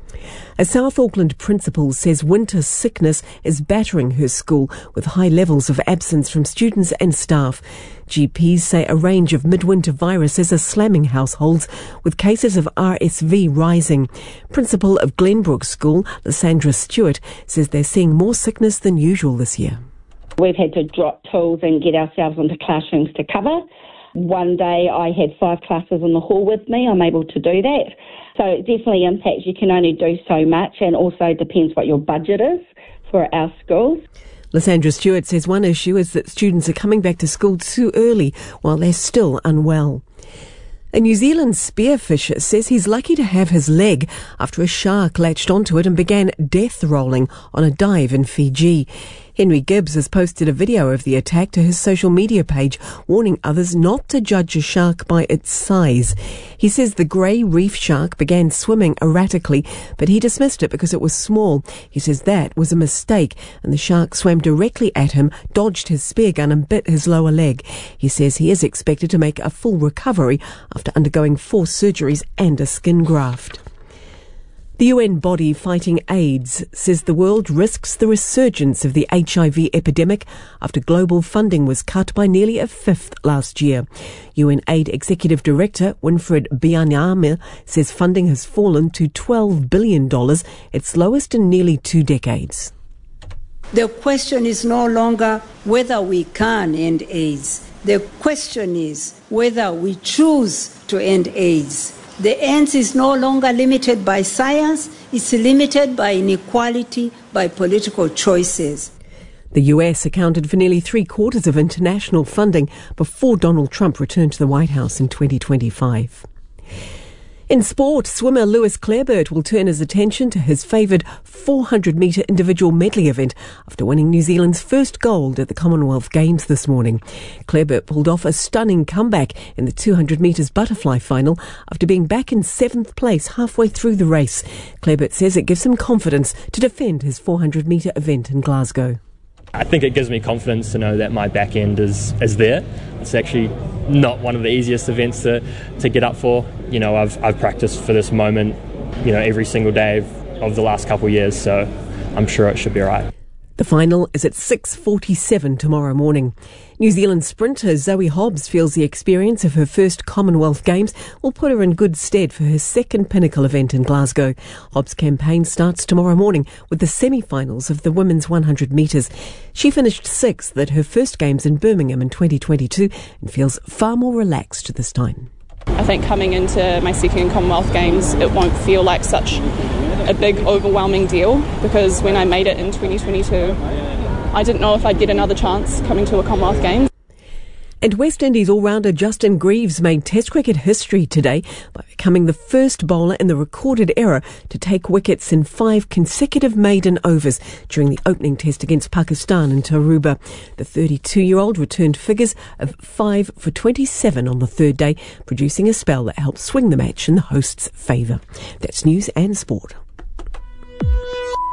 Q: A South Auckland principal says winter sickness is battering her school with high levels of absence from students and staff. GPs say a range of midwinter viruses are slamming households, with cases of RSV rising. Principal of Glenbrook School, Lysandra Stewart, says they're seeing more sickness than usual this year.
K: We've had to drop tools and get ourselves into classrooms to cover. One day I had 5 classes in the hall with me. I'm able to do that. So it definitely impacts. You can only do so much, and also depends what your budget is for our schools.
Q: Lysandra Stewart says one issue is that students are coming back to school too early while they're still unwell. A New Zealand spearfisher says he's lucky to have his leg after a shark latched onto it and began death rolling on a dive in Fiji. Henry Gibbs has posted a video of the attack to his social media page, warning others not to judge a shark by its size. He says the grey reef shark began swimming erratically, but he dismissed it because it was small. He says that was a mistake, and the shark swam directly at him, dodged his spear gun and bit his lower leg. He says he is expected to make a full recovery after undergoing 4 surgeries and a skin graft. The UN body fighting AIDS says the world risks the resurgence of the HIV epidemic after global funding was cut by nearly a fifth last year. UN Aid Executive Director Winfried Byanyama says funding has fallen to $12 billion, its lowest in nearly 2 decades.
M: The question is no longer whether we can end AIDS. The question is whether we choose to end AIDS. The end is no longer limited by science, it's limited by inequality, by political choices.
Q: The US accounted for nearly 3/4 of international funding before Donald Trump returned to the White House in 2025. In sport, swimmer Lewis Clareburt will turn his attention to his favoured 400-metre individual medley event after winning New Zealand's first gold at the Commonwealth Games this morning. Clareburt pulled off a stunning comeback in the 200 metres butterfly final after being back in 7th place halfway through the race. Clareburt says it gives him confidence to defend his 400-metre event in Glasgow.
O: I think it gives me confidence to know that my back end is there. It's actually not one of the easiest events to get up for. You know, I've practiced for this moment, you know, every single day of the last couple of years, so I'm sure it should be all right.
Q: The final is at 6:47 tomorrow morning. New Zealand sprinter Zoe Hobbs feels the experience of her first Commonwealth Games will put her in good stead for her second pinnacle event in Glasgow. Hobbs' campaign starts tomorrow morning with the semi-finals of the women's 100 metres. She finished 6th at her first Games in Birmingham in 2022 and feels far more relaxed this time.
X: I think coming into my second Commonwealth Games, it won't feel like such a big, overwhelming deal, because when I made it in 2022, I didn't know if I'd get another chance coming to a Commonwealth Games.
Q: And West Indies all-rounder Justin Greaves made Test cricket history today by becoming the first bowler in the recorded era to take wickets in 5 consecutive maiden overs during the opening test against Pakistan in Tarouba. The 32-year-old returned figures of 5 for 27 on the third day, producing a spell that helped swing the match in the hosts' favour. That's news and sport.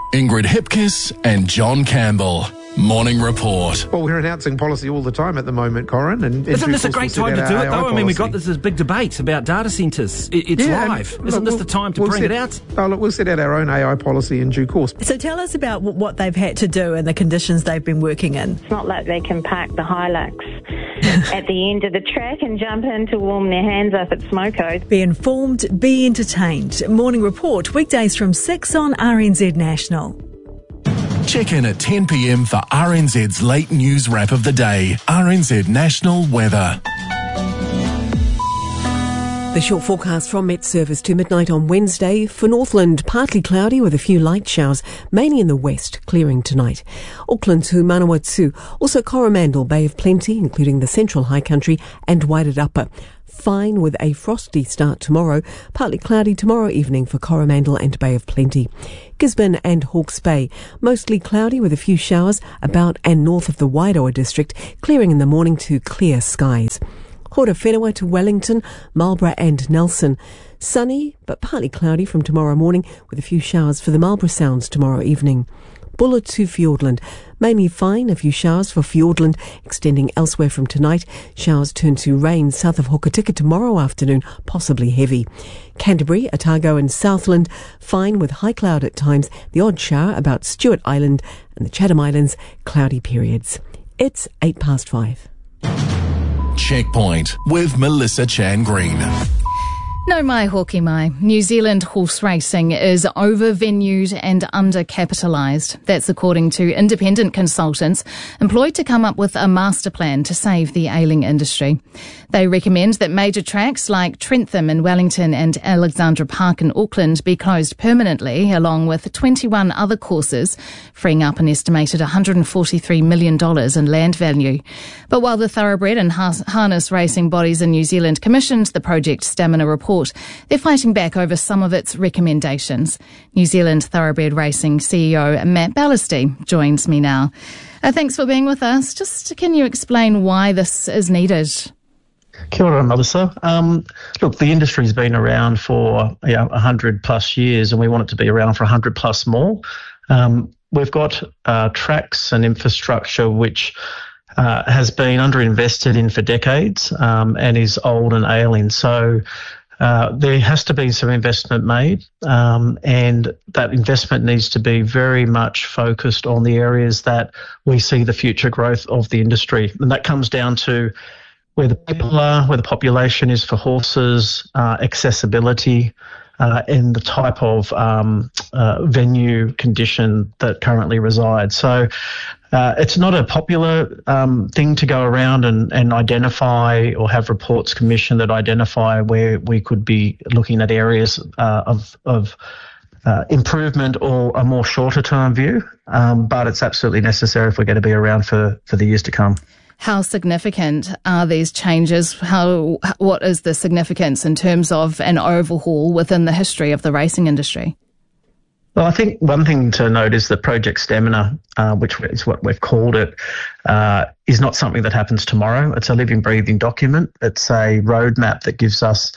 P: Ingrid Hipkiss and John Campbell. Morning Report.
A: Well, we're announcing policy all the time at the moment, Corin. And
L: isn't this a great time to do it, though? I mean, we've got this big debate about data centres. It's live. Isn't this the time to bring it out?
A: Oh, look, we'll set out our own AI policy in due course.
N: So tell us about what they've had to do and the conditions they've been working in.
S: It's not like they can park the Hilux at the end of the track and jump in to warm their hands up at Smoko.
N: Be informed, be entertained. Morning Report, weekdays from 6 on RNZ National.
P: Check in at 10 p.m. for RNZ's late news wrap of the day. RNZ National Weather.
Q: The short forecast from Met Service to midnight on Wednesday. For Northland, partly cloudy with a few light showers, mainly in the west, clearing tonight. Auckland to Manawatu, also Coromandel, Bay of Plenty, including the Central High Country and Wairarapa. Fine with a frosty start tomorrow, partly cloudy tomorrow evening for Coromandel and Bay of Plenty. Gisborne and Hawke's Bay, mostly cloudy with a few showers about and north of the Wairoa district, clearing in the morning to clear skies. Horowhenua to Wellington, Marlborough and Nelson. Sunny but partly cloudy from tomorrow morning with a few showers for the Marlborough Sounds tomorrow evening. Buller to Fiordland, mainly fine, a few showers for Fiordland, extending elsewhere from tonight. Showers turn to rain south of Hokitika tomorrow afternoon, possibly heavy. Canterbury, Otago and Southland, fine with high cloud at times, the odd shower about Stewart Island and the Chatham Islands, cloudy periods. It's 5:08.
P: Checkpoint with Melissa Chan Green.
B: No mai hoki mai. New Zealand horse racing is over-venued and under-capitalised. That's according to independent consultants employed to come up with a master plan to save the ailing industry. They recommend that major tracks like Trentham in Wellington and Alexandra Park in Auckland be closed permanently, along with 21 other courses, freeing up an estimated $143 million in land value. But while the thoroughbred and harness racing bodies in New Zealand commissioned the Project Stamina report, they're fighting back over some of its recommendations. New Zealand Thoroughbred Racing CEO Matt Ballasty joins me now. Thanks for being with us. Just can you explain why this is needed?
Y: Kia ora, Melissa. Look, the industry's been around for 100 plus years, and we want it to be around for 100 plus more. We've got tracks and infrastructure which has been underinvested in for decades and is old and ailing. So there has to be some investment made, and that investment needs to be very much focused on the areas that we see the future growth of the industry. And that comes down to where the people are, where the population is for horses, accessibility, and the type of venue condition that currently resides. So it's not a popular thing to go around and identify or have reports commissioned that identify where we could be looking at areas of improvement or a more shorter term view, but it's absolutely necessary if we're going to be around for the years to come.
B: How significant are these changes? What is the significance in terms of an overhaul within the history of the racing industry?
Y: Well, I think one thing to note is that Project Stamina, which is what we've called it, is not something that happens tomorrow. It's a living, breathing document. It's a roadmap that gives us,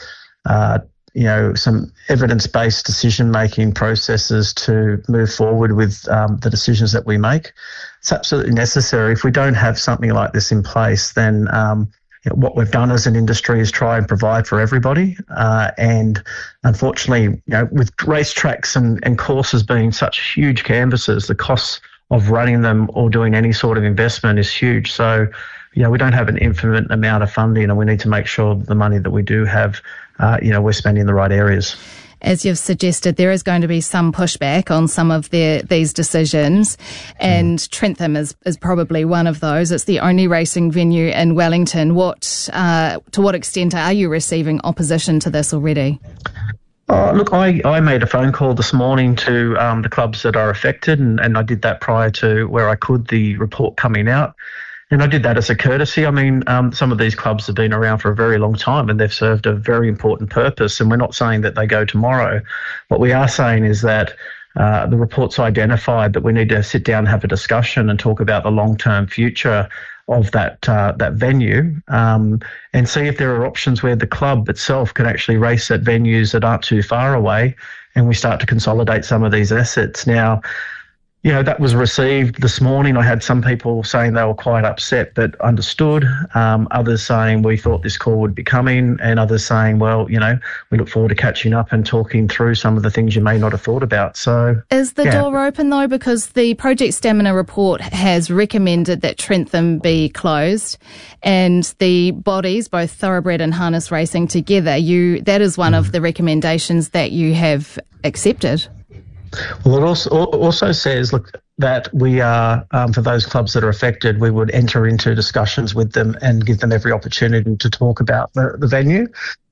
Y: some evidence-based decision-making processes to move forward with the decisions that we make. It's absolutely necessary. If we don't have something like this in place, then what we've done as an industry is try and provide for everybody. And unfortunately, with racetracks and courses being such huge canvases, the costs of running them or doing any sort of investment is huge. So, we don't have an infinite amount of funding, and we need to make sure that the money that we do have, we're spending in the right areas.
B: As you've suggested, there is going to be some pushback on some of these decisions, and Trentham is probably one of those. It's the only racing venue in Wellington. To what extent are you receiving opposition to this already?
Y: Look, I made a phone call this morning to the clubs that are affected, and I did that prior to where I could the report coming out. And I did that as a courtesy. I mean, some of these clubs have been around for a very long time and they've served a very important purpose. And we're not saying that they go tomorrow. What we are saying is that the report's identified that we need to sit down and have a discussion and talk about the long-term future of that venue, and see if there are options where the club itself can actually race at venues that aren't too far away, and we start to consolidate some of these assets. Now, that was received this morning. I had some people saying they were quite upset but understood, others saying we thought this call would be coming, and others saying, well, we look forward to catching up and talking through some of the things you may not have thought about. So,
B: is the door open though? Because the Project Stamina report has recommended that Trentham be closed, and the bodies, both Thoroughbred and Harness Racing together, that is one of the recommendations that you have accepted.
Y: Well, it also says, look, that we are, for those clubs that are affected, we would enter into discussions with them and give them every opportunity to talk about the venue.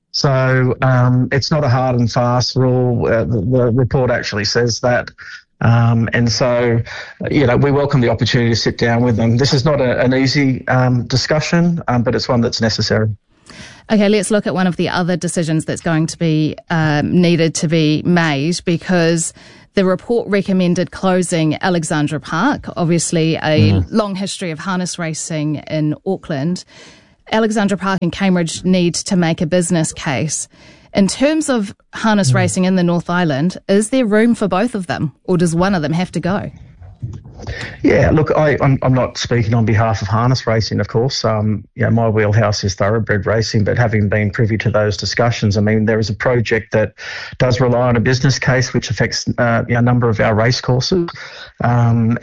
Y: So it's not a hard and fast rule. The report actually says that. And so, we welcome the opportunity to sit down with them. This is not an easy discussion, but it's one that's necessary.
B: Okay, let's look at one of the other decisions that's going to be needed to be made, because the report recommended closing Alexandra Park, obviously a long history of harness racing in Auckland. Alexandra Park and Cambridge need to make a business case. In terms of harness racing in the North Island, is there room for both of them, or does one of them have to go?
Y: Yeah, look, I'm not speaking on behalf of harness racing, of course. My wheelhouse is thoroughbred racing, but having been privy to those discussions, there is a project that does rely on a business case which affects a number of our race courses, and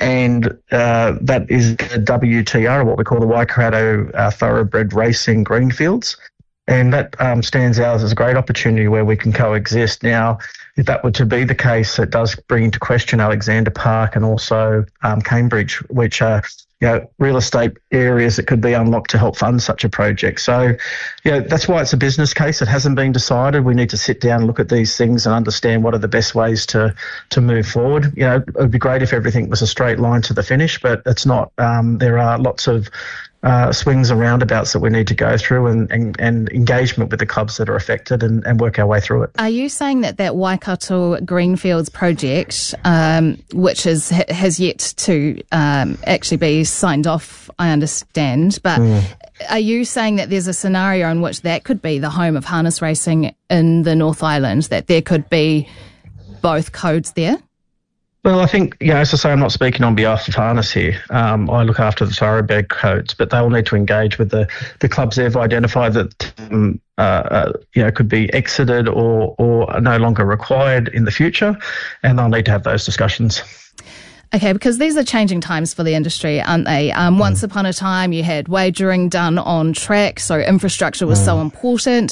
Y: that is the WTR, what we call the Waikato Thoroughbred Racing Greenfields. And that stands out as a great opportunity where we can coexist. Now, if that were to be the case, it does bring into question Alexandra Park and also Cambridge, which are real estate areas that could be unlocked to help fund such a project. So, that's why it's a business case. It hasn't been decided. We need to sit down and look at these things and understand what are the best ways to move forward. It would be great if everything was a straight line to the finish, but it's not. There are lots of swings and roundabouts that we need to go through, and engagement with the clubs that are affected, and work our way through it.
B: Are you saying that Waikato Greenfields project, which has yet to actually be signed off, I understand, but are you saying that there's a scenario in which that could be the home of harness racing in the North Island, that there could be both codes there?
Y: Well, I think, as I say, I'm not speaking on behalf of harness here. I look after the thoroughbred codes, but they will need to engage with the clubs they've identified that could be exited or are no longer required in the future, and they'll need to have those discussions.
B: Okay, because these are changing times for the industry, aren't they? Once upon a time, you had wagering done on track, so infrastructure was so important.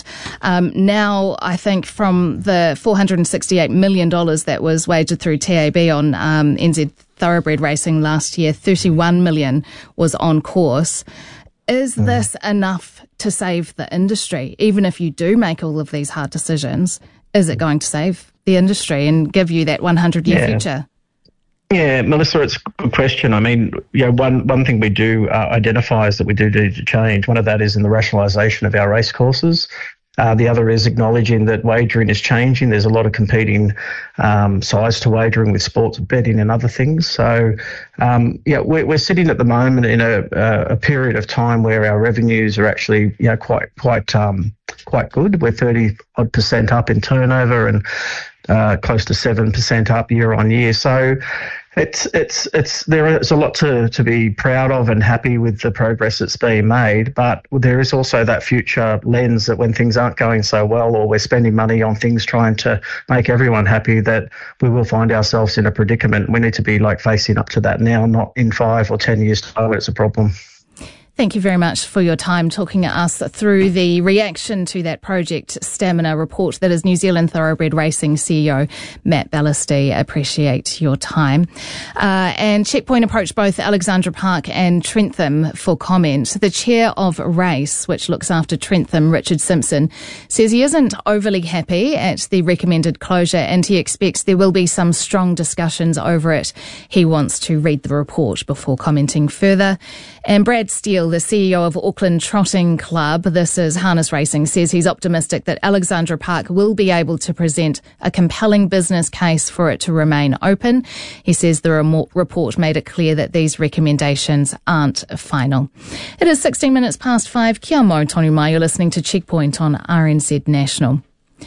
B: Now, I think from the $468 million that was wagered through TAB on NZ Thoroughbred Racing last year, $31 million was on course. Is this enough to save the industry? Even if you do make all of these hard decisions, is it going to save the industry and give you that 100-year future?
Y: Yeah, Melissa, it's a good question. One thing we do identify is that we do need to change. One of that is in the rationalisation of our race courses. The other is acknowledging that wagering is changing. There's a lot of competing sides to wagering with sports betting and other things. So, we're sitting at the moment in a period of time where our revenues are actually, quite good. We're 30% up in turnover and close to 7% up year on year. So there's a lot to be proud of and happy with the progress that's being made, but there is also that future lens that when things aren't going so well, or we're spending money on things trying to make everyone happy, that we will find ourselves in a predicament. We need to be facing up to that now, not in 5 or 10 years' time when it's a problem.
B: Thank you very much for your time talking to us through the reaction to that Project Stamina report. That is New Zealand Thoroughbred Racing CEO Matt Ballasty. Appreciate your time. And Checkpoint approached both Alexandra Park and Trentham for comment. The chair of Race, which looks after Trentham, Richard Simpson, says he isn't overly happy at the recommended closure, and he expects there will be some strong discussions over it. He wants to read the report before commenting further. And Brad Steele, the CEO of Auckland Trotting Club, this is harness racing, says he's optimistic that Alexandra Park will be able to present a compelling business case for it to remain open. He says the report made it clear that these recommendations aren't final. It is 16 minutes past 5. Kia mau tonu mai. You're listening to Checkpoint on RNZ National.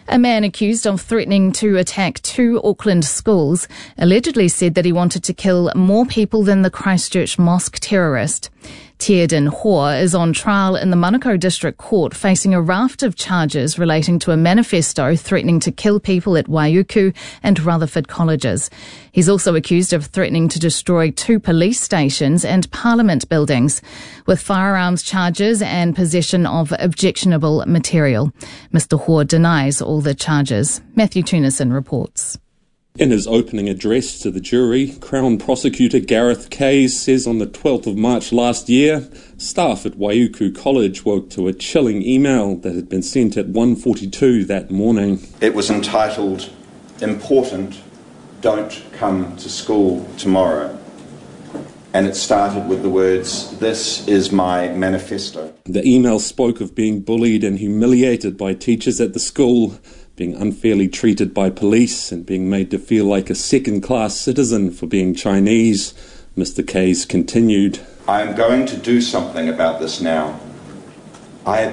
B: A man accused of threatening to attack 2 Auckland schools allegedly said that he wanted to kill more people than the Christchurch mosque terrorist. Tierden Hoare is on trial in the Manukau District Court facing a raft of charges relating to a manifesto threatening to kill people at Waiuku and Rutherford colleges. He's also accused of threatening to destroy 2 police stations and parliament buildings, with firearms charges and possession of objectionable material. Mr. Hoare denies all the charges. Matthew Tunison reports.
C: In his opening address to the jury, Crown Prosecutor Gareth Kays says on the 12th of March last year, staff at Waiuku College woke to a chilling email that had been sent at 1:42 that morning.
T: It was entitled, "Important, Don't Come to School Tomorrow." And it started with the words, "This is my manifesto."
C: The email spoke of being bullied and humiliated by teachers at the school, being unfairly treated by police and being made to feel like a second-class citizen for being Chinese. Mr. Kays continued,
T: "I am going to do something about this now. I